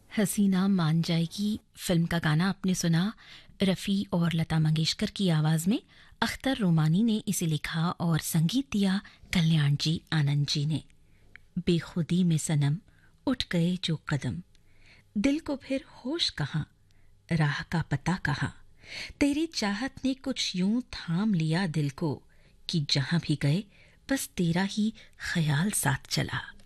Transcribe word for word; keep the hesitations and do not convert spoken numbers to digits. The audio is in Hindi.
हसीना मान जाएगी फिल्म का गाना आपने सुना रफ़ी और लता मंगेशकर की आवाज़ में। अख्तर रोमानी ने इसे लिखा और संगीत दिया कल्याण जी आनंद जी ने। बेखुदी में सनम उठ गए जो कदम, दिल को फिर होश कहाँ, राह का पता कहाँ। तेरी चाहत ने कुछ यूं थाम लिया दिल को कि जहां भी गए बस तेरा ही ख्याल साथ चला।